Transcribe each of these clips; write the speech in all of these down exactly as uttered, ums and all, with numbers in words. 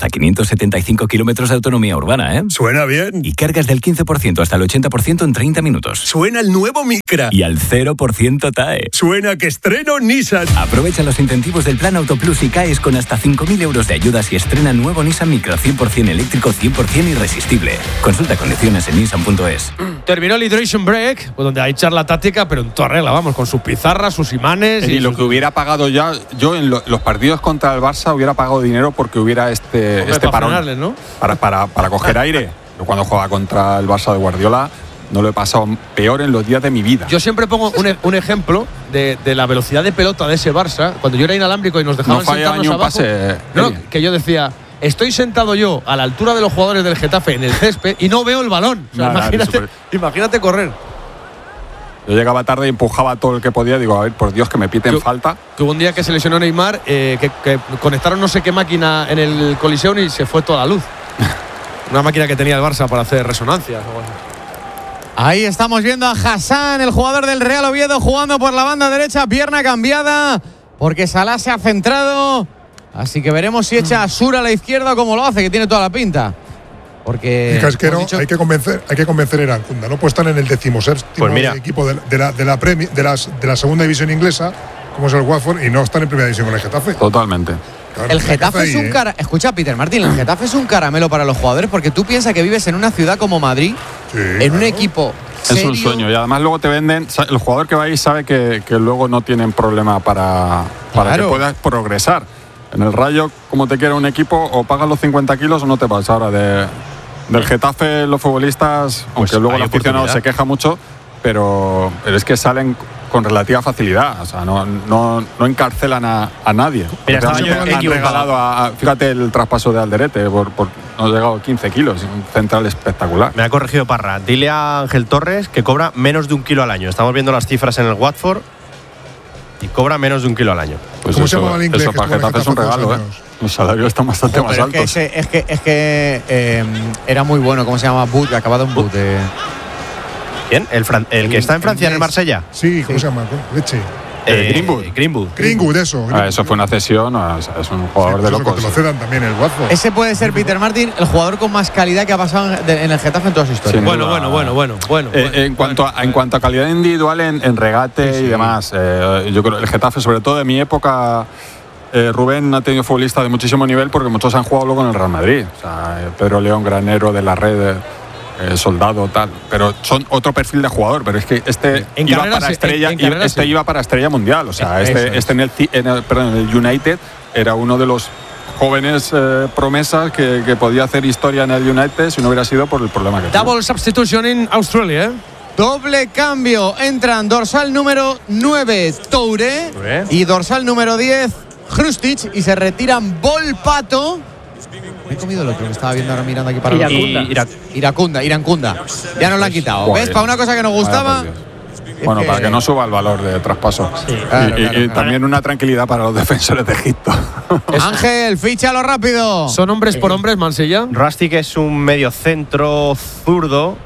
hasta quinientos setenta y cinco kilómetros de autonomía urbana, ¿eh? Suena bien. Y cargas del quince por ciento hasta el ochenta por ciento en treinta minutos. Suena el nuevo Micra. Y al cero por ciento T A E. Suena que estreno Nissan. Aprovecha los incentivos del Plan Auto Plus y caes con hasta cinco mil euros de ayudas y estrena nuevo Nissan Micra cien por ciento eléctrico, cien por ciento irresistible. Consulta condiciones en nissan punto es. Terminó el Hydration Break, pues donde hay charla táctica, pero en toda regla, vamos, con sus pizarras, sus imanes. Y, y lo sus... que hubiera pagado ya, yo en lo, los partidos contra el Barça hubiera pagado dinero porque hubiera este, Hombre, este para parón. frenarles, ¿no? Para, para, para coger aire. Yo cuando jugaba contra el Barça de Guardiola no lo he pasado peor en los días de mi vida. Yo siempre pongo un, e- un ejemplo de, de la velocidad de pelota de ese Barça. Cuando yo era inalámbrico y nos dejaban No fallaba sentarnos ni un abajo, pase, no, Eddie. que yo decía, estoy sentado yo a la altura de los jugadores del Getafe en el césped y no veo el balón. O sea, Nada, imagínate, super... imagínate correr. Yo llegaba tarde y empujaba todo el que podía. Digo, a ver, por Dios, que me piten que, falta. Que hubo un día que se lesionó Neymar, eh, que, que conectaron no sé qué máquina en el Coliseum y se fue toda la luz. Una máquina que tenía el Barça para hacer resonancias. Ahí estamos viendo a Hassan, el jugador del Real Oviedo, jugando por la banda derecha, pierna cambiada, porque Salah se ha centrado. Así que veremos si echa a Sur a la izquierda como lo hace, que tiene toda la pinta. Porque y Casquero, dicho... hay que convencer, hay que convencer a Irankunda. No puede estar en el decimoséptimo pues mira. equipo de, de, la, de, la Premi, de, las, de la segunda división inglesa, como es el Watford, y no estar en primera división con el Getafe. Totalmente. Claro, el Getafe ahí, es un ¿eh? cara... Escucha, Peter Martín, el Getafe es un caramelo para los jugadores porque tú piensas que vives en una ciudad como Madrid, Sí, en claro. un equipo Es serio. un sueño y además luego te venden, el jugador que va ahí sabe que, que luego no tienen problema para, para Claro. que puedas progresar. En el Rayo, como te quiere un equipo, o pagas los cincuenta kilos o no te vas. Ahora de, del Getafe los futbolistas, Pues aunque luego hay el aficionado oportunidad. se queja mucho, pero, pero es que salen con relativa facilidad, o sea, no, no, no encarcelan a, a nadie. Mira, estaba yo han equivocado. regalado a, a- fíjate el traspaso de Alderete, por, por, nos ha llegado quince kilos, un central espectacular. Me ha corregido Parra. Dile a Ángel Torres que cobra menos de un kilo al año. Estamos viendo las cifras en el Watford y cobra menos de un kilo al año. Pues ¿Cómo se eso, llamaba el inglés eso que para estuvo en Getafe es un Getafe hace regalo, dos ¿eh? años? Los salarios están bastante Ojo, más pero es que, altos. ese- es que, es que eh, era muy bueno, ¿cómo se llama? Boot, acabado en boot. eh. ¿Quién? ¿El, fran- el que está en Francia, en el Marsella? Sí, ¿cómo se llama? Leche. Eh, Greenwood. Greenwood. Greenwood, eso. Ah, eso fue una cesión, o sea, es un jugador de Eso, que locos. te lo cedan también el Watford. Ese puede ser Peter Martin, el jugador con más calidad que ha pasado en, de- en el Getafe en toda su historia. Sin Bueno, duda. bueno, bueno, bueno, bueno. Eh, bueno, en, cuanto bueno, a, en cuanto a calidad individual en, en regate Sí, sí. y demás, eh, yo creo el Getafe, sobre todo de mi época, eh, Rubén ha tenido futbolistas de muchísimo nivel porque muchos han jugado luego en el Real Madrid. O sea, eh, Pedro León, Granero, de la Red, eh, Soldado, tal. Pero son otro perfil de jugador. Pero es que este En iba carrera para sí, estrella, en- en carrera este sí. iba para estrella mundial. O sea, Eso este, es. este en el, Ci- en el- perdón, en el United era uno de los jóvenes eh, promesas que, que podía hacer historia en el United si no hubiera sido por el problema que tuvo. Double substitution en Australia, ¿eh? Doble cambio. Entran dorsal número nueve, Toure, Toure. y dorsal número diez, Hrustic, y se retiran Volpato. Me he comido el otro que estaba viendo ahora mirando aquí para Iracunda. los- Ira- Iracunda, Irancunda. Ya nos lo han quitado. Joder. ¿Ves? Para una cosa que nos Vaya gustaba. por Dios. Bueno, que- para que no suba el valor de traspaso. Claro, y y- claro, y claro. también una tranquilidad para los defensores de Egipto. Ángel, fíchalo rápido. Son hombres por hombres, Mansilla. Rustic es un medio centro zurdo.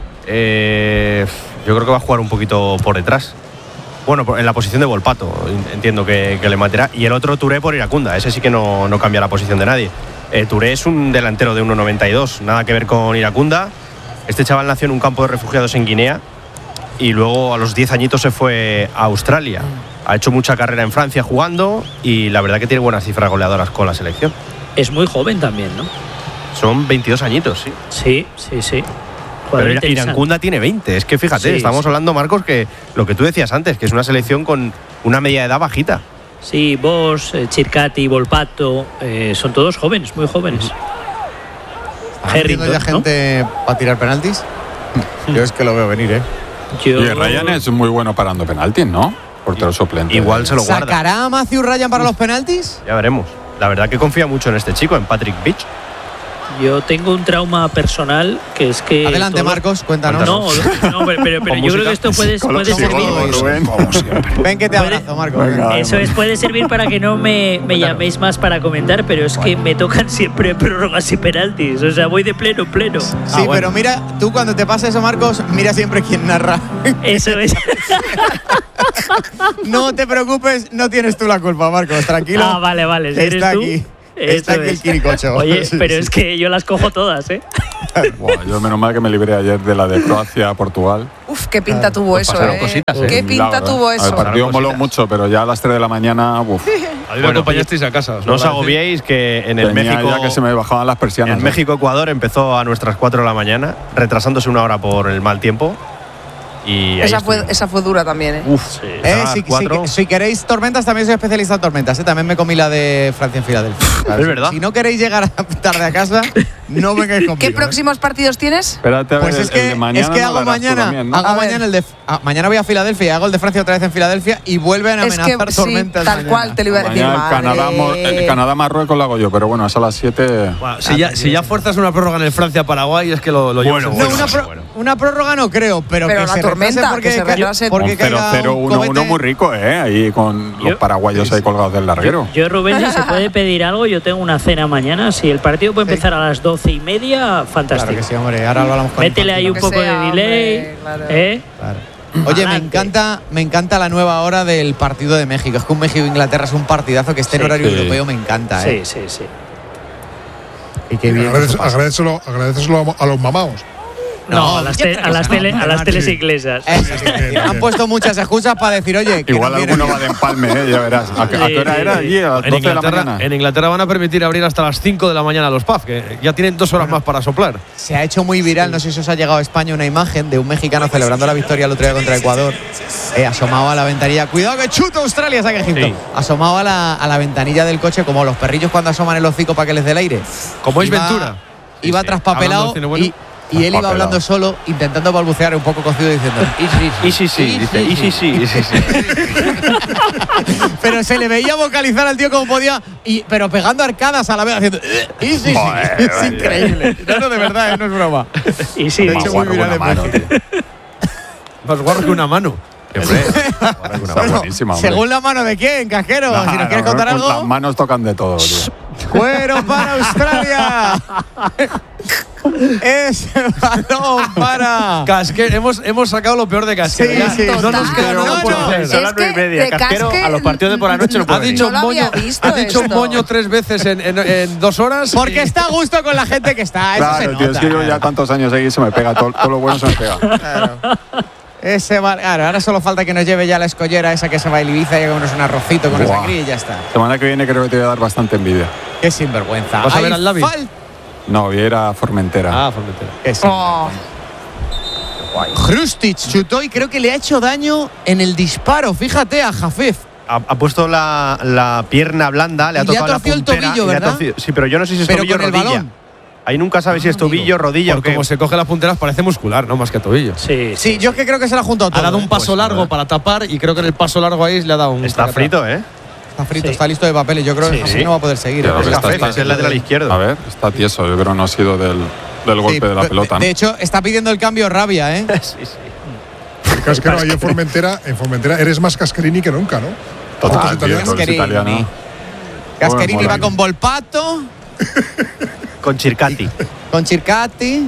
Eh, yo creo que va a jugar un poquito por detrás. Bueno, por- en la posición de Volpato, entiendo que, que le meterá. Y el otro Touré por Iracunda. Ese sí que no, no cambia la posición de nadie. Eh, Touré es un delantero de uno noventa y dos, nada que ver con Iracunda. Este chaval nació en un campo de refugiados en Guinea y luego a los diez añitos se fue a Australia. Ha hecho mucha carrera en Francia jugando y la verdad que tiene buenas cifras goleadoras con la selección. Es muy joven también, ¿no? Son veintidós añitos, sí. Sí, sí, sí. Pero Jugador Ira- interesante. Irancunda tiene veinte. Es que fíjate, Sí, estamos sí. hablando, Marcos, que lo que tú decías antes, que es una selección con una media de edad bajita. Sí, Bosch, eh, Chircati, Volpato, eh, son todos jóvenes, muy jóvenes. ¿Están metiendo ya ¿no? gente para tirar penaltis? Yo es que lo veo venir, ¿eh? Yo- Y Ryan es muy bueno parando penaltis, ¿no? Portero suplente. Igual se lo guarda. ¿Sacará a Matthew Ryan para los penaltis? Ya veremos. La verdad que confía mucho en este chico, en Patrick Beach. Yo tengo un trauma personal que es que. Adelante, todo- Marcos, cuéntanos. No, no, pero, pero, pero Con yo creo música. que esto puede, puede Psicólogo, servir. Rubén. Ven que te Puede- abrazo, Marcos. Venga. Eso es, puede servir para que no me, me llaméis más para comentar, pero es que me tocan siempre prórrogas y penaltis. O sea, voy de pleno en pleno. Sí, Ah, bueno. pero mira, tú cuando te pasa eso, Marcos, mira siempre quién narra. Eso es. No te preocupes, no tienes tú la culpa, Marcos, tranquilo. Ah, vale, vale. Si eres Está tú. aquí. Está Eso aquí el es. Quiricocho. Oye, Sí, pero sí. es que yo las cojo todas, ¿eh? Buah, yo menos mal que me libré ayer de la de Croacia a Portugal. Uf, qué pinta tuvo pues eso, pasaron ¿eh? cositas, ¿eh? Qué Un pinta milagro, tuvo ¿eh? eso. El partido moló cositas. mucho, pero ya a las tres de la mañana, uf, A mí me Bueno, acompañasteis a casa. No os lo voy a decir. agobiéis que en el tenía México. ya que se me bajaban las persianas. En ¿eh? México-Ecuador empezó a nuestras cuatro de la mañana, retrasándose una hora por el mal tiempo. Y ahí Esa fue, estuvimos. esa fue dura también, ¿eh? Uf, sí, Eh, a las si, si- cuatro. si queréis tormentas, también soy especialista en tormentas. ¿eh? También me comí la de Francia en Filadelfia. Claro, Es si- verdad. Si no queréis llegar tarde a casa, no vengáis conmigo. ¿Qué ¿eh? próximos partidos tienes? Espérate a ver Pues el- es que, el de mañana. es que no hago lo harás tú mañana, también, ¿no? hago A ver. mañana el de ah, mañana voy a Filadelfia y hago el de Francia otra vez en Filadelfia y vuelven a Es que amenazar sí, tormentas. tal mañana. cual te lo iba a decir. Mañana el Canadá, Mo- madre. el Canadá-Marruecos lo hago yo, pero bueno, es a las siete. Bueno, si, ya, si ya fuerzas una prórroga en el Francia-Paraguay, es que lo, lo llevas Bueno, en No, serio. una, pro- bueno. una prórroga no creo, pero, Pero que la se tormenta, retrase porque que se ca- retrase. porque Un cero caiga cero un uno uno cohete. muy rico, ¿eh? Ahí con los Yo- paraguayos ahí colgados del larguero. Yo, Rubén, si se puede pedir algo, yo tengo una cena mañana. Si el partido puede empezar a las doce y media, fantástico. Claro que sí, hombre. Ahora lo hablamos con Métele ahí un Que poco sea, de delay. hombre, claro. ¿eh? Claro. Oye, me Adelante. encanta, me encanta la nueva hora del partido de México. Es que un México-Inglaterra es un partidazo que esté en Sí. horario Sí. europeo, me encanta, Sí, ¿eh? sí, sí. Y qué bien. Agradece- eso pasa. agradeceselo, agradeceselo a los mamaos. No, a las, te- a las, tele- a las teles inglesas. Eso es decir, han puesto muchas excusas para decir, oye, que Igual nos viene alguno bien. va de empalme, ¿eh? Ya verás. ¿A, qué- a qué hora Sí, era sí. allí? A las En doce de la Inglaterra, mañana. en Inglaterra van a permitir abrir hasta las cinco de la mañana los pubs, que ya tienen dos horas más para soplar. Se ha hecho muy viral, no sé si os ha llegado a España una imagen de un mexicano celebrando la victoria el otro día contra Ecuador, eh, asomado a la ventanilla. Cuidado que chuta Australia, saca Egipto. Sí. Asomado a la, a la ventanilla del coche, como los perrillos cuando asoman el hocico para que les dé el aire. Como es Iba- Ventura. Iba sí. traspapelado Hablando de cine bueno. y, y él iba Traspapelado. hablando solo, intentando balbucear un poco cocido, diciendo Y sí, sí, dice, y sí, sí, y sí, sí. Pero se le veía vocalizar al tío como podía, y, pero pegando arcadas a la vez, haciendo. "Eh, y sí, sí". Joder, Es vaya. increíble. No, no, de verdad, eh, no es broma. Y sí, De Más hecho, sí. muy guarro viral con en una mano, México. tío. Más guarro que una mano. Hombre, Está Bueno, buenísima, hombre. según la mano de quién, casquero. Nah, si nos quieres no, contar con Las algo. manos tocan de todo, tío. Cuero para Australia. Ese balón para. Casque, hemos, hemos sacado lo peor de Casquero. Sí, Ya, sí, no nos sí. queda No, nada por no, hacer. es Son las nueve y que media. de Casquero casque- a los partidos de por la noche no Ha puede dicho, No lo había moño, visto ha dicho esto. moño tres veces en, en- en dos horas. Porque está a gusto con la gente que está. Eso se Claro, tío, es nota, que yo ya claro. tantos años aquí se me pega, todo, todo lo bueno se me pega. Ese ba- claro, ahora solo falta que nos lleve ya la escollera esa que se va a Ibiza y hagámonos un arrocito con Buah. esa cría y ya está. Semana que viene creo que te voy a dar bastante envidia. Qué sinvergüenza. ¿Vas a ver Hay al Lavi? fal- No, voy a ir a Formentera. Ah, Formentera. Qué sin- Oh, Hrustic chutó y creo que le ha hecho daño en el disparo. Fíjate a Jafef. Ha, ha puesto la, la pierna blanda, le ha Y le ha tocado la torcido el puntera tobillo, y le ha ¿verdad? torcido- Sí, pero yo no sé si es Pero tobillo o con el rodilla. balón. Ahí nunca sabes si es amigo. tobillo, rodilla Por o qué. como se coge las punteras parece muscular, no más que tobillo. Sí, Sí, yo es que creo que se la ha juntado todo. Ha dado un ¿eh? paso Pues, largo nada. para tapar y creo que en el paso largo ahí le ha dado un. Está frito, ¿eh? Está frito, Sí. está listo de papeles. Yo creo que Sí, así sí. no va a poder seguir. Ya ¿eh? lo Es ves, café, está- es el lateral izquierdo. A ver, está tieso. Yo creo que no ha sido del, del golpe Sí, de la de- pelota, ¿no? De hecho, está pidiendo el cambio rabia, ¿eh? Sí, sí. Casquero, ahí en Formentera, en Formentera eres más Casquerini que nunca, ¿no? Total, Fotos tío, italianas. todo es italiano. Casquerini Bueno, va mola. con Volpato, Con Circati. con Circati.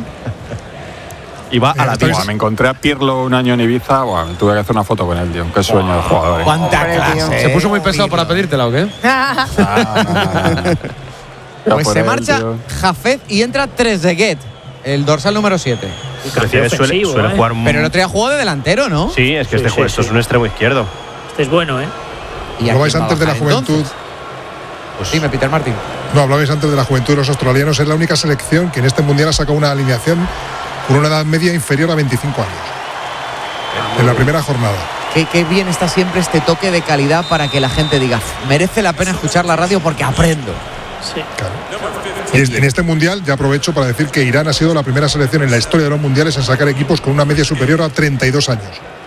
Y va a la Estoy- Buah, me encontré a Pirlo un año en Ibiza. Buah, me tuve que hacer una foto con él, tío. Qué sueño de jugador. ¿eh? Cuánta Hombre, tío. clase. ¿Se puso muy pesado para Pirlo. pedírtela o qué? Ah, no, no, no. Ya Pues por se él, marcha tío. Jafet y entra Trezeguet, el dorsal número siete. Prefiere- suele, ofensivo, suele ¿eh? jugar Pero el otro día jugó de delantero, ¿no? Sí, es que Sí, este sí, juego esto sí. es un extremo izquierdo. Este es bueno, ¿eh? ¿Y a Hablabais quién va a antes de la bajar, juventud. entonces? Pues Dime, Peter Martín. No, hablabais antes de la juventud de los australianos. Es la única selección que en este mundial ha sacado una alineación con una edad media inferior a veinticinco años. En la primera jornada. Qué, qué bien está siempre este toque de calidad para que la gente diga, merece la pena escuchar la radio porque aprendo. Sí. Claro. Y es- en este mundial ya aprovecho para decir que Irán ha sido la primera selección en la historia de los mundiales en sacar equipos con una media superior a treinta y dos años.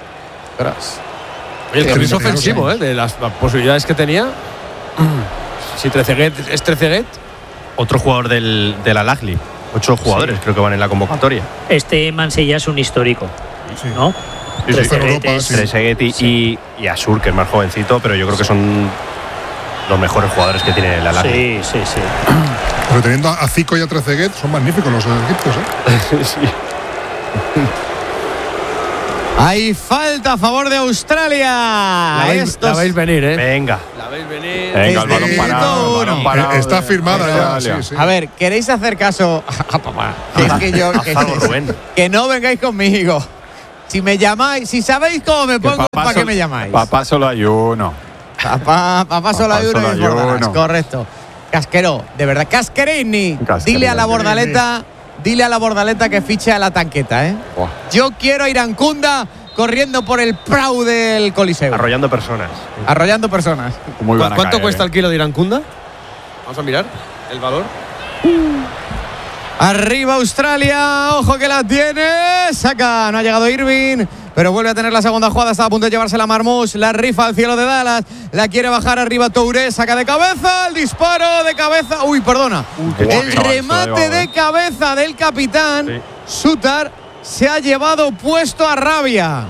Oye, el Sí, tenis sí, ofensivo, sí. ¿eh? De las las posibilidades que tenía. Si Trezeguet es Trezeguet. otro jugador del, del Al-Ahly. Ocho jugadores creo que van en la convocatoria. Este Mansilla es un histórico, Sí. ¿no? Sí, sí. Está en Europa, Trezeguet sí. Trezeguet y, y, y Asur, que es más jovencito, pero yo creo que son los mejores jugadores que tiene el Al-Ahly. Sí, sí, sí. Pero teniendo a Zico y a Trezeguet, son magníficos los egipcios, ¿eh? Sí. Hay falta a favor de Australia. La veis, Estos- la veis venir, ¿eh? Venga. La veis venir. Venga, el balón parado. el balón parado Está de- firmada de ya. Australia. Sí, sí. A ver, ¿queréis hacer caso a papá? Que es que yo. Que, algo, Rubén. que no vengáis conmigo. Si me llamáis, si sabéis cómo me Que pongo, ¿para qué sol- me llamáis? Papá solo hay uno. Papá, papá solo Papá hay uno solo y es hay Bordalas, uno. correcto. Casquero, de verdad. Casquerini. Casquerini. Dile a la Bordaleta, dile a la Bordaleta que fiche a la tanqueta, ¿eh? Buah. Yo quiero a Irancunda corriendo por el prau del Coliseo. Arrollando personas. Arrollando personas. Muy ¿Cu- van a ¿Cuánto caer, cuesta eh. el kilo de Irancunda? Vamos a mirar el valor. Arriba Australia, ojo que la tiene. Saca, no ha llegado Irving, pero vuelve a tener la segunda jugada. Está a punto de llevarse la Marmoush. La rifa al cielo de Dallas. La quiere bajar arriba Touré. Saca de cabeza. El disparo de cabeza. Uy, perdona. qué el chaval, se lo ha remate llevado, de eh. cabeza del capitán. Sí. Sutar se ha llevado puesto a Rabia.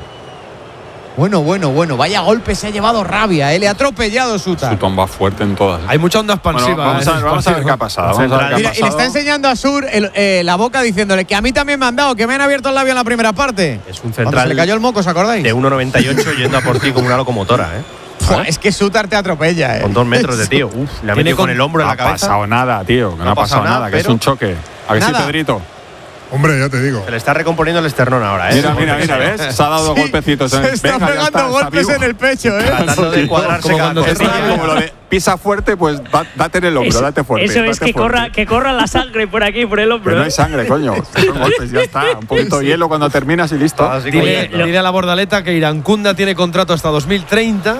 Bueno, bueno, bueno. Vaya golpe se ha llevado Rabia. Eh. Le ha atropellado Sutar. Sutton va fuerte en todas. Hay mucha onda Bueno, expansiva. vamos, en a ver, ese vamos a ver partido. qué ha pasado. Vamos a ver qué ha Mira, y le está pasado. enseñando a Sur el- eh, la boca diciéndole que a mí también me han dado, que me han abierto el labio en la primera parte. Es un Cuando se central le cayó el moco, ¿os acordáis? de uno noventa y ocho yendo a por ti como una locomotora, ¿eh? Fua, es que Sutar te atropella, eh. Con dos metros de tío. Uf, le ha Tiene metido con con- el hombro en No la ha cabeza. pasado nada, tío. Que no, ha pasado nada, que es pero- un choque. A ver si Nada. Pedrito. Hombre, ya te digo. Se le está recomponiendo el esternón ahora, ¿eh? Mira, mira, mira, ¿ves? Se ha dado Sí, golpecitos. Se ¿eh? está Venga, ya pegando está, está golpes vivo. en el pecho, eh. Tratando de cuadrarse Como cada cuando te Es cosilla. como lo de pisa fuerte, pues da- date en el hombro, Eso, date fuerte. eso es date que fuerte. corra, que corra la sangre por aquí, por el hombro. Pero no ¿eh? hay sangre, coño. Son golpes, ya está. Un poquito de hielo cuando terminas y listo. Así Dile, como- dile a la Bordaleta que Irancunda tiene contrato hasta dos mil treinta.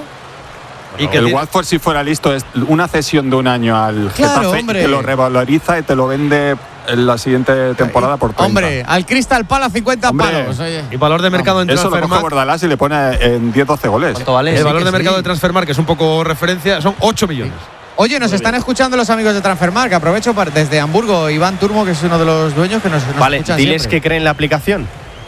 Y que el tiene- Watford, si fuera listo, es una cesión de un año al Claro, Getafe, hombre. que lo revaloriza y te lo vende en la siguiente temporada por treinta. Hombre, al Crystal Palace cincuenta Hombre. palos. Oye. y valor de mercado en Eso lo coge Transfermarkt. Bordalás y le pone en diez doce goles. ¿Cuánto vale? El Sí valor que de sí. mercado de Transfermarkt, que es un poco referencia, son ocho millones. Oye, nos están escuchando los amigos de Transfermarkt. Aprovecho para, desde Hamburgo, Iván Turmo, que es uno de los dueños que nos, nos Vale, escuchan diles siempre. que creen la aplicación.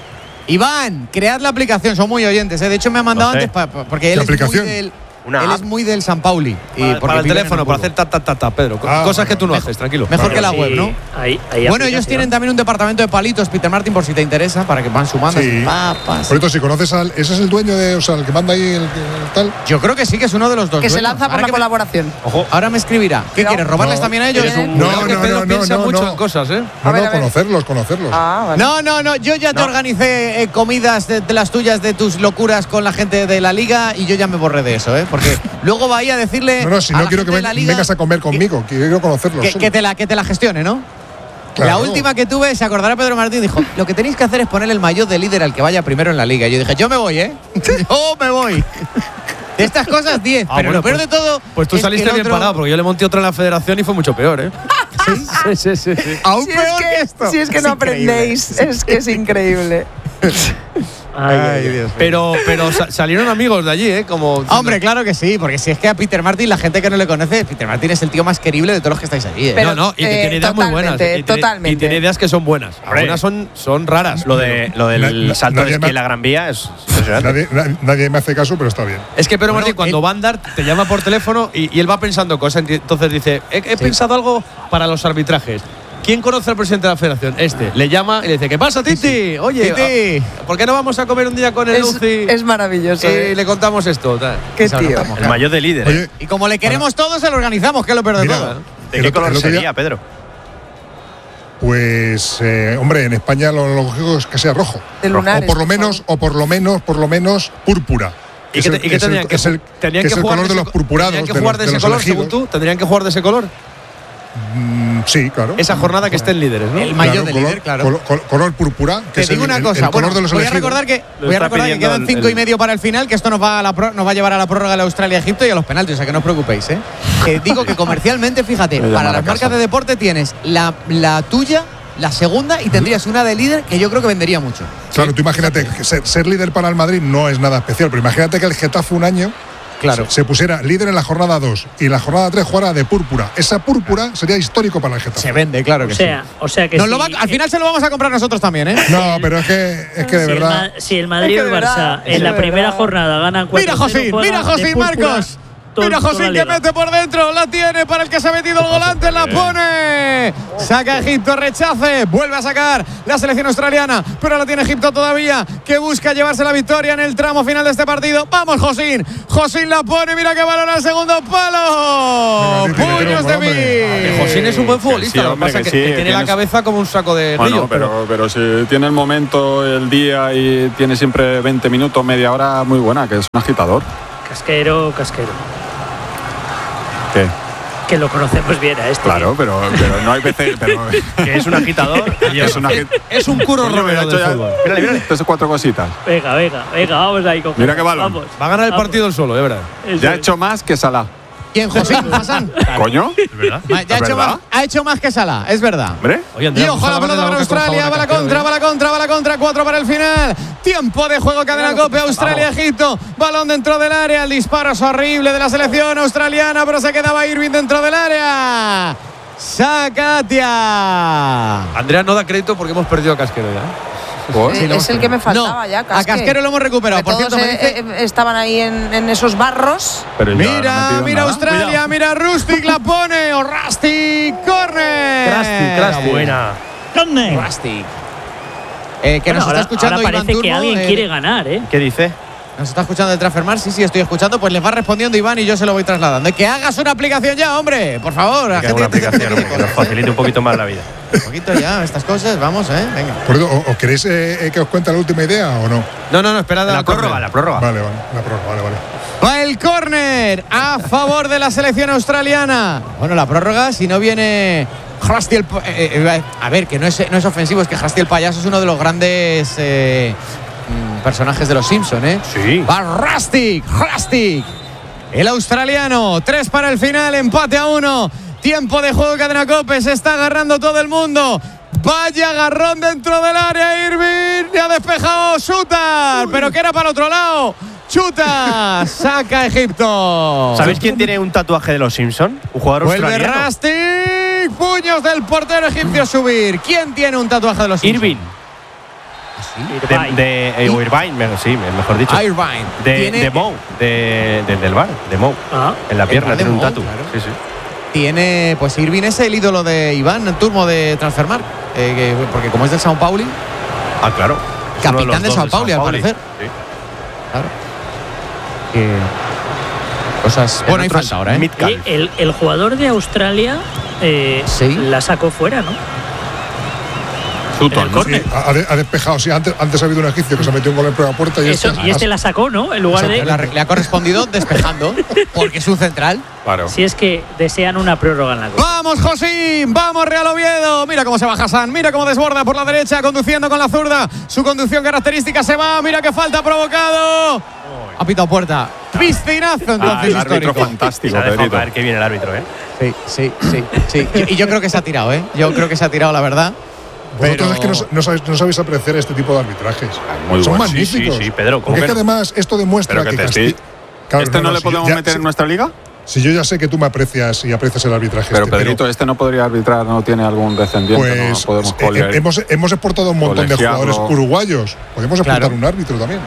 Iván, cread la aplicación, son muy oyentes. ¿eh? De hecho, me ha mandado Lo sé. antes pa- pa- porque él ¿Qué es, muy aplicación? del, Una él app. es muy del San Pauli. Y Para, porque para el viven en teléfono, para Hamburgo. hacer ta, ta, ta, ta, Pedro. Co- Ah, Cosas que tú no mejor- haces, tranquilo. Mejor que la Sí, web, ¿no? Ahí, ahí Bueno, ellos aplicación. tienen también un departamento de palitos, Peter Martin, por si te interesa, para que van sumando Sí. así, papas. Por cierto, si conoces al. Ese es el dueño de. O sea, el que manda ahí el, el tal. Yo creo que sí, que es uno de los dos Que se dueños. lanza por Ahora la que me- colaboración. Ojo, Ahora me escribirá. ¿Qué No. quieres? ¿Robarles No. también a ellos? Eres un- No, cuidado que no, Pedro no, piensa no, mucho no. en cosas, ¿eh? No, A ver, no, a ver. conocerlos, conocerlos. Ah, vale. No, no, no. Yo ya te No. organicé eh, comidas de, de las tuyas, de tus locuras con la gente de la liga y yo ya me borré de eso, ¿eh? Porque luego va ahí a decirle. No, no, si a no la quiero que gente de ven- la liga vengas a comer conmigo, quiero conocerlos. Que, solo. que te la, que te la gestione, ¿no? Claro. La última que tuve, se acordará Pedro Martín, dijo: lo que tenéis que hacer es poner el maillot de líder al que vaya primero en la liga. Y yo dije: yo me voy, ¿eh? Yo me voy. De estas cosas, diez. Ah, pero bueno, lo peor pues- de todo. Pues tú es que saliste el bien otro- parado, porque yo le monté otra en la federación y fue mucho peor, ¿eh? Sí, sí, sí, sí. Aún Si es peor que, que, esto. si es que no increíble. aprendéis, es que es increíble. Ay, ay, ay. Dios mío. Pero, pero sa- salieron amigos de allí, ¿eh? Como, Hombre, claro que sí, porque si es que a Peter Martin, la gente que no le conoce, Peter Martin es el tío más querible de todos los que estáis allí. ¿eh? Pero, no, no, y que eh, tiene ideas muy buenas. totalmente, y tiene, totalmente. Y tiene ideas que son buenas. Hombre. Algunas son, son raras. Lo, de, lo Na- del na- salto de nadie esquí me- en la Gran Vía es impresionante. Nadie, na- nadie me hace caso, pero está bien. Es que Pedro Bueno, Martín, cuando él- va a andar, te llama por teléfono y, y él va pensando cosas. Entonces dice: He, he pensado algo para los arbitrajes. ¿Quién conoce al presidente de la federación? Este. Le llama y le dice: ¿Qué pasa, Titi? Oye, Titi. ¿a- ¿por qué no vamos a comer un día con el Es, Luci? es maravilloso. y ¿eh? le contamos esto. Tal. Qué Y se lo tío. contamos, El mayor de líder. ¿eh? Oye, Y como le queremos todos, se lo organizamos, que es lo peor de Mira, todo. ¿De el qué otro- color el otro día- sería, Pedro? pues, eh, hombre, en España lo lógico es que sea rojo. De lunares, o por lo por menos, favor. o por lo menos, por lo menos, púrpura. ¿Y Es qué, el- te- y qué es el- tendrían que, es el- ju- tendrían que es que el jugar color de ese los co- purpurados. ¿Tendrían que de jugar los- de de ese los color, según elegidos. tú? ¿Tendrían que jugar de ese color? Mm, sí, claro. Esa jornada que estén líderes, ¿no? El maillot Claro, de color, líder, claro. Color, color- color púrpura. Que Te es digo el- una el- cosa, el color bueno, de los voy a elegidos. recordar que, Lo voy a está recordar que pidiendo quedan el- cinco y el- medio para el final, que esto nos va a, la pro- nos va a llevar a la prórroga de Australia Egipto y a los penaltis, o sea que no os preocupéis, ¿eh? Que digo que comercialmente, fíjate, Me para llaman a las marcas casa. de deporte tienes la, la tuya, la segunda y tendrías una de líder que yo creo que vendería mucho. Claro, tú imagínate que ser, ser líder para el Madrid no es nada especial, pero imagínate que el Getafe un año Claro. se pusiera líder en la jornada dos y la jornada tres jugara de púrpura. Esa púrpura sería histórico para el Getafe. Se vende, claro que O sea, sí. o sea que Nos si, lo va- al final se lo vamos a comprar nosotros también, ¿eh? No, pero es que, es que de si el, verdad. Ma- si el Madrid y Es que el de Barça verdad, es en la de primera verdad. jornada ganan cuatro Mira Josín, mira Josín Marcos. Mira Josín que mete por dentro, la tiene para el que se ha metido el volante, la pone. Saca Egipto, rechace. Vuelve a sacar la selección australiana. Pero la tiene Egipto todavía, que busca llevarse la victoria en el tramo final de este partido. Vamos, Josín. Josín la pone. Mira que balón al segundo palo. Puños de mí. Josín es un buen futbolista. Sí, Lo que hombre, pasa es que que, sí, que tiene tienes- la cabeza como un saco de Bueno, río. pero, pero si tiene el momento, el día y tiene siempre veinte minutos, media hora, muy buena, que es un agitador. Casquero, casquero. ¿Qué? Que lo conocemos bien a este. Claro, pero, pero no hay veces. Pero, Que es un agitador. es una Es, es un Curro Coño, Romero me ha del hecho ya- fútbol. Mírale, mírale. Tres o cuatro cositas. Venga, venga, venga, vamos ahí con Mira qué balón. Vamos. Va a ganar el Vamos. partido el solo, de verdad. Eso Ya ha es. hecho más que Salah. ¿Quién, Josín? ¿Hassan? ¿Coño? Ya ha ¿Es hecho, verdad? más, ha hecho más que Salah, es verdad. ¿Hombre? Oye, Y Andrea, ojo a la puso pelota mano en para boca con Australia, sabor va a la casquero, contra, ¿eh? va la contra, va la contra, cuatro para el final. Tiempo de juego, cadena Cope, Australia-Egipto. Balón dentro del área, el disparo es horrible de la selección australiana, pero se quedaba Irving dentro del área. Sacatia. Andrea no da crédito porque hemos perdido a Casquero ya. ¿Por? Eh, es el que me faltaba No, ya, a Casque. Casquero lo hemos recuperado. Que Por todos cierto, me eh, dice- eh, estaban ahí en, en esos barros. Pero ya no ha Mira, metido mira nada. Australia, Cuidado. mira Rustic la pone. O Rustic, corner. Crusty, Crusty. Buena. Rustic. Eh, que Bueno, nos ahora, está escuchando ahora Iván parece que Turbo, alguien eh, quiere ganar, ¿eh? ¿Qué dice? Nos está escuchando de Transfermar, sí, sí, estoy escuchando. Pues les va respondiendo Iván y yo se lo voy trasladando. Que hagas una aplicación ya, hombre, por favor. La Que haga una gente tiene aplicación que hombre, que nos facilite un poquito más la vida. Un poquito ya, estas cosas, vamos, ¿eh? Venga. Por eso, ¿o- ¿os queréis eh, eh, que os cuente la última idea o no? No, no, no, espera de La la prórroga, córner. la prórroga. Vale, vale, la prórroga, vale, vale. Va el córner a favor de la selección australiana. Bueno, la prórroga, si no viene Krusty el... pa- eh, eh, a ver, que no es, no es ofensivo, es que Krusty el payaso es uno de los grandes eh, mm, personajes de los Simpsons, ¿eh? Sí. Va Rustic, Rustic. El australiano, tres para el final, empate a uno. Tiempo de juego, cadena Cope, se está agarrando todo el mundo. Vaya agarrón dentro del área, Irving. Le ha despejado Chutar, pero que era para el otro lado. Chuta, saca Egipto. ¿Sabéis quién tiene un tatuaje de los Simpson? Un jugador Vuelve australiano. Rustic. Puños del portero egipcio a subir. ¿Quién tiene un tatuaje de los Simpsons? Irving. Irvine. De, de eh, o Irvine, me- sí, mejor dicho. Irvine. De, Tiene- de Mou, de, de- del bar, de Mou. Ah, En la pierna bar de tiene un Mou, tatu. claro. Sí, sí. Tiene, pues Irving es el ídolo de Iván Turmo de Transfermarkt, eh, que- porque como es del Sao Paulo, Ah, claro. Es uno capitán los de dos Sao del Paulo, al Paulo. parecer. Sí. claro. Que cosas. Bueno, hay otro falta es ahora, ¿eh? Mitchell. Oye, el, el jugador de Australia eh, Sí. la sacó fuera, ¿no? Sutton, En el ¿no? córner. Sí, ha, ha de- ha despejado, sí, antes, antes ha habido un egipcio que se metió un gol en prueba puerta y Eso, este, y este la sacó, ¿no? En lugar Le ha- de. le ha correspondido despejando, porque es un central. Claro. Si es que desean una prórroga en la Copa. ¡Vamos, Josín! ¡Vamos, Real Oviedo! Mira cómo se va Hassan, mira cómo desborda por la derecha, conduciendo con la zurda. Su conducción característica se va, mira qué falta provocado. Ha pitado puerta. Piscinazo, Ah, entonces, el árbitro histórico. fantástico, Se ha dejado Pedrito. caer que viene el árbitro, ¿eh? Sí, sí, sí, sí. Y yo creo que se ha tirado, ¿eh? Yo creo que se ha tirado, la verdad. Vosotros Pero- es que no, no sabéis, no sabéis apreciar este tipo de arbitrajes. muy Son bueno. Sí, magníficos. sí, sí, Pedro, ¿cómo Porque que es que no? además esto demuestra Pero que que te Casti- sí. Claro, ¿Este no, no, le si podemos ya- meter si- en nuestra liga? Si yo ya sé que tú me aprecias y aprecias el arbitraje, Pero este, Pedrito, este no podría arbitrar, no tiene algún descendiente, pues no podemos eh, colear. hemos, hemos exportado un montón de colegiarlo. jugadores uruguayos. Podemos exportar Claro. un árbitro también.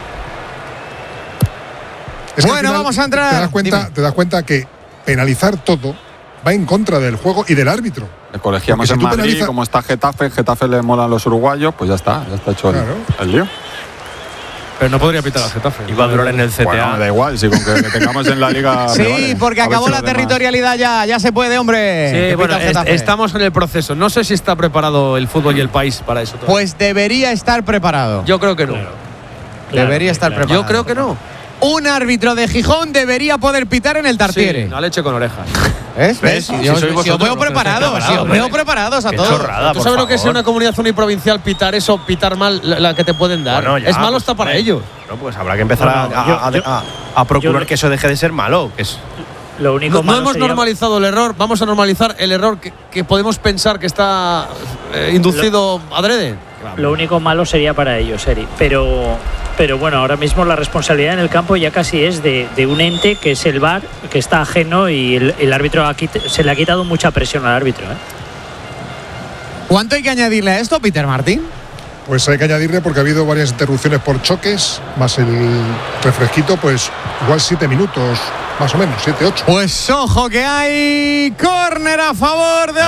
Es que al Bueno, final vamos a entrar. Te das, cuenta, Dime. te das cuenta que penalizar todo va en contra del juego y del árbitro. Le colegiamos Porque si en tú Madrid, penaliza- como está Getafe, Getafe le molan los uruguayos, pues ya está, ya está hecho el- Claro. el, lío. Pero no podría pitar al Getafe. Iba a durar en el C T A. Bueno, da igual, si con que le tengamos en la liga. me Sí, vale. porque A ver acabó si la los demás- territorialidad ya. Ya se puede, hombre. Sí, Que bueno, pita el est- Getafe. estamos en el proceso. No sé si está preparado el fútbol y el país para eso todavía. Pues debería estar preparado. Yo creo que no. Claro, debería estar claro. preparado. Yo creo que no. Un árbitro de Gijón debería poder pitar en el Tartiere. Sí, la leche con orejas. ¿Ves? ¿Ves? Si Yo- sois si os vosotros veo los que preparados, estáis si os veo preparados, preparados a Qué todos. chorrada, ¿Tú por sabes lo que es favor. una comunidad uniprovincial pitar eso, pitar mal la, la que te pueden dar? Bueno, ya, es malo pues, está para hombre. ellos. Bueno, pues habrá que empezar a- Bueno, a, yo- a- yo- a- a procurar yo- que eso deje de ser malo. Que es, Lo único No, no malo hemos sería- normalizado el error, vamos a normalizar el error que, que podemos pensar que está eh, inducido adrede. Lo único malo sería para ellos, Eri. Pero, pero bueno, ahora mismo la responsabilidad en el campo ya casi es de, de un ente que es el V A R, que está ajeno y el, el árbitro aquí se le ha quitado mucha presión al árbitro. ¿eh? ¿Cuánto hay que añadirle a esto, Peter Martín? Pues hay que añadirle porque ha habido varias interrupciones por choques, más el refresquito, pues igual siete minutos, más o menos, siete ocho. Pues ojo que hay córner a favor de Venga,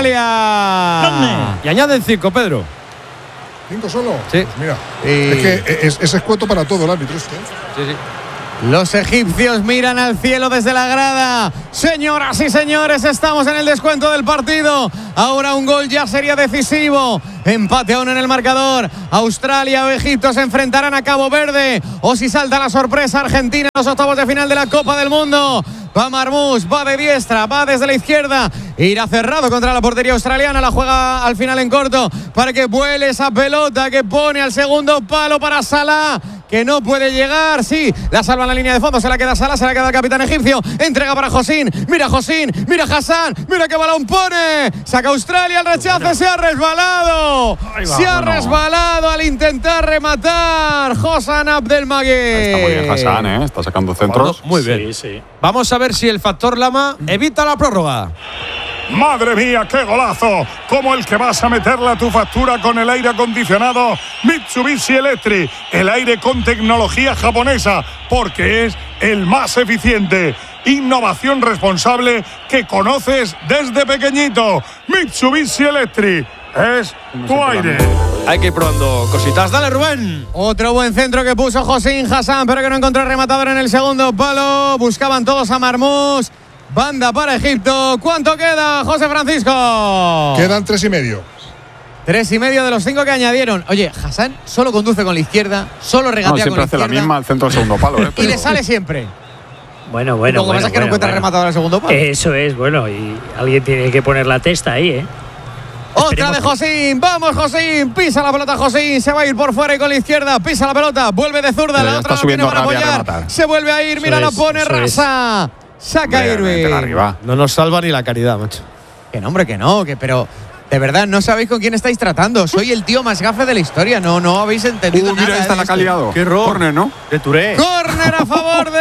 Australia. Y añaden cinco, Pedro. ¿Cinco solo? Sí. Pues mira, Y- es que es, es escueto para todo el árbitro este, ¿eh? Sí, sí. Los egipcios miran al cielo desde la grada. Señoras y señores, estamos en el descuento del partido. Ahora un gol ya sería decisivo. Empate aún en el marcador. Australia o Egipto se enfrentarán a Cabo Verde. O si salta la sorpresa, Argentina en los octavos de final de la Copa del Mundo. Va Marmús, va de diestra, va desde la izquierda. Irá cerrado contra la portería australiana. La juega al final en corto para que vuele esa pelota que pone al segundo palo para Salah, que no puede llegar. Sí, la salva en la línea de fondo. Se la queda Salah, se la queda el capitán egipcio. Entrega para Josín. Mira Josín, mira Hassan. Mira qué balón pone. Saca Australia el rechace. Se ha resbalado. Ahí va, se ha bueno. resbalado al intentar rematar Hassan Abdelmagui. Está muy bien Hassan, ¿eh? Está sacando centros. Muy bien. Sí, sí. Vamos a ver si el factor Lama evita la prórroga. ¡Madre mía, qué golazo! Como el que vas a meterle a tu factura con el aire acondicionado Mitsubishi Electric. El aire con tecnología japonesa, porque es el más eficiente. Innovación responsable que conoces desde pequeñito. Mitsubishi Electric. Es tu aire. Hay que ir probando cositas. Dale, Rubén. Otro buen centro que puso Josín Hassan, pero que no encontró el rematador en el segundo palo. Buscaban todos a Marmús. Banda para Egipto. ¿Cuánto queda, José Francisco? Quedan tres y medio. Tres y medio de los cinco que añadieron. Oye, Hassan solo conduce con la izquierda, solo No, regatea con siempre la hace la izquierda. misma al centro del segundo palo, ¿eh? Y Pero- le sale siempre. Bueno, bueno. Lo que bueno, pasa es que no bueno, encuentra bueno. rematador al segundo palo. Eso es, bueno, y alguien tiene que poner la testa ahí, ¿eh? Otra Esperemos de Josín, vamos Josín, pisa la pelota Josín, se va a ir por fuera y con la izquierda, pisa la pelota, vuelve de zurda, Pero la ya otra está no tiene subiendo para Rabia a apoyar, rematar. se vuelve a ir, Eso mira, la es, pone eso es. Rasa, saca Hombre, métela Irving. arriba. No nos salva ni la caridad, macho. Que no, hombre, que no, que pero de verdad no sabéis con quién estáis tratando, soy el tío más gafe de la historia, no, no habéis entendido Uh, nada. mira, esta de la esto. ha liado. Qué error. Córner, ¿no? De Touré. Córner a favor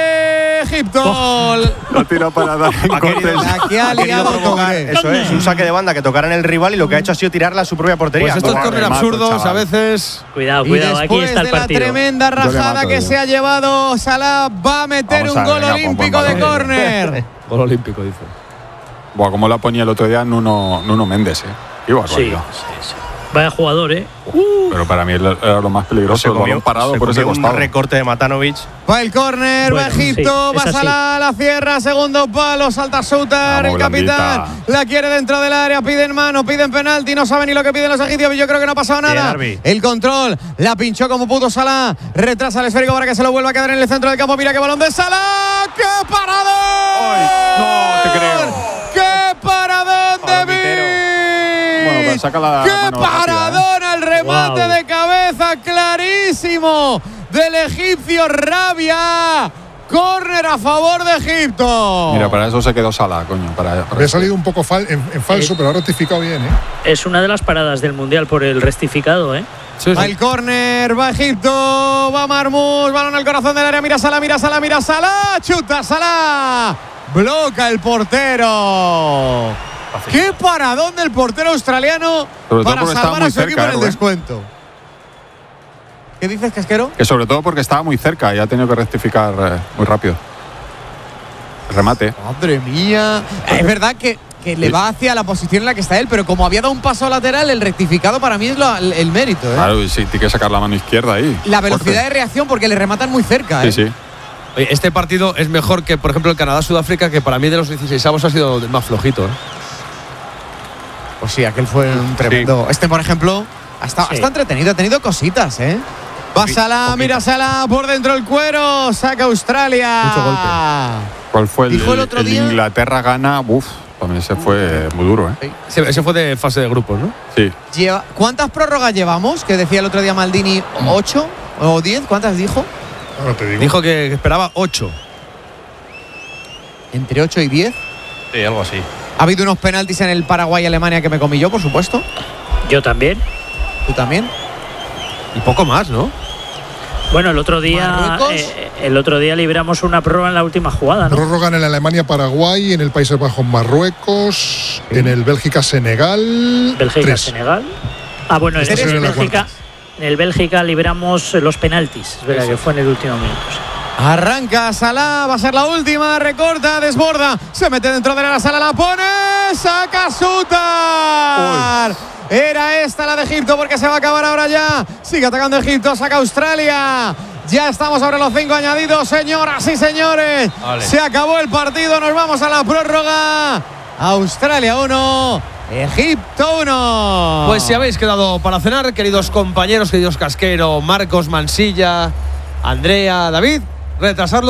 de Egipto. La tira para dar en Ha querido- cortes. La que ha Ha querido liado provocar, Touré. eso es, un saque de banda que tocara en el rival y lo que ha hecho ha sido tirarla a su propia portería. Pues estos Buah, córner remato, absurdos a chaval. veces. Cuidado, Y cuidado, aquí después está el de la partido. tremenda Yo le rajada mato, que yo. se ha llevado Salah, va a meter Vamos un a ver, gol venga, pon olímpico buen de balón. córner. Gol olímpico, dice. Buah, como la ponía el otro día Nuno, Nuno Méndez, ¿eh? Qué Sí, barbaridad. sí, sí. Vaya jugador, ¿eh? Pero para mí era lo más Se peligroso, el balón parado se por ese comió un costado. recorte de Matanovic. Va el córner, va Bueno, Egipto, sí, va es así. Salah, la cierra, segundo palo, salta Soutar, Vamos, el capitán, blandita. la quiere dentro del área, piden mano, piden penalti, no saben ni lo que piden los egipcios, yo creo que no ha pasado Bien, nada. Arbi. El control, la pinchó como pudo Salah, retrasa el esférico para que se lo vuelva a quedar en el centro del campo, mira qué balón de Salah, ¡qué paradón! Ay, no te creo. ¡Qué paradón de Palmitero. Vic! Bueno, pero saca la ¡Qué mano rápida, ¿eh? paradón al remate Wow. de cabeza clarísimo del egipcio Rabia! Córner a favor de Egipto. Mira, para eso se quedó Salah, coño. Para, para Había salido un poco fal- en, en falso, Eh. pero ha rectificado bien, ¿eh? Es una de las paradas del Mundial por el rectificado, ¿eh? Sí, Va sí. el córner, va Egipto, va Marmús, balón al corazón del área, mira Salah, mira Salah, mira Salah, chuta Salah, bloca el portero. ¡Qué paradón del portero australiano Sobre todo para porque estaba salvar a muy su equipo cerca, en el Rubén. descuento! ¿Qué dices, Casquero? Que sobre todo porque estaba muy cerca y ha tenido que rectificar eh, muy rápido. El remate. Madre mía. Es verdad que, que le Sí. va hacia la posición en la que está él, pero como había dado un paso lateral, el rectificado para mí es lo- el, el mérito. ¿eh? Claro, y sí, tiene que sacar la mano izquierda ahí. La velocidad de Fuerte. reacción porque le rematan muy cerca. ¿eh? Sí, sí. Oye, este partido es mejor que, por ejemplo, el Canadá-Sudáfrica, que para mí de los dieciséis avos ha sido el más flojito. ¿eh? Pues sí, aquel fue un tremendo. Este, por ejemplo, ha estado, Sí. está entretenido, ha tenido cositas, ¿eh? Va Salah, mira Salah por dentro el cuero, saca Australia. Mucho golpe. ¿Cuál fue el, Dijo el otro el día- Inglaterra gana? Uf, también se fue muy duro, ¿eh? Ese, ese fue de fase de grupos, ¿no? Sí. Lleva- ¿Cuántas prórrogas llevamos? Que decía el otro día Maldini, ¿ocho o diez? ¿Cuántas dijo? Ahora te digo. Dijo que que esperaba ocho. Entre ocho y diez. Sí, algo así. Ha habido unos penaltis en el Paraguay-Alemania que me comí yo, por supuesto. Yo también. ¿Tú también? Y poco más, ¿no? Bueno, el otro día ¿Marruecos? eh, el otro día libramos una prórroga en la última jugada, ¿no? Prórroga en el Alemania-Paraguay, en el Países Bajos-Marruecos, en el Bélgica-Senegal. Bélgica, tres. Senegal. Ah, bueno, en Esta el sería la Bélgica, cuarta. en el Bélgica libramos los penaltis. Es verdad Eso. que fue en el último minuto. sí. Arranca Salah, va a ser la última, recorta, desborda, se mete dentro de la sala, la pone, saca Sutar. Era esta la de Egipto porque se va a acabar ahora ya. Sigue atacando Egipto, saca Australia. Ya estamos sobre los cinco añadidos, señoras y señores. Vale. Se acabó el partido, nos vamos a la prórroga. Australia uno, Egipto uno. Pues si habéis quedado para cenar, queridos compañeros, queridos Casquero, Marcos, Mansilla, Andrea, David, retrasarlo